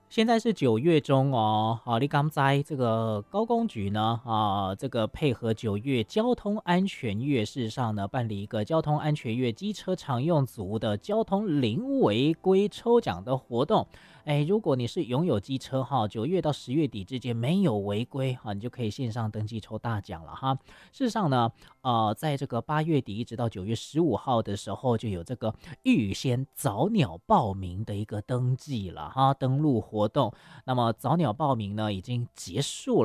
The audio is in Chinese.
现在是9月中哦，你刚在这个高工局呢，这个配合9月交通安全月，事实上呢，办理一个交通安全月机车常用族的交通零违规抽奖的活动。如果你是拥有机车哈，9月到10月底之间没有违规哈，你就可以线上登记抽大奖了哈。事实上呢，在这个8月底一直到9月15号的时候，就有这个预先早鸟报名的一个登记了哈，登录活动。那么早鸟报名呢已经结束了。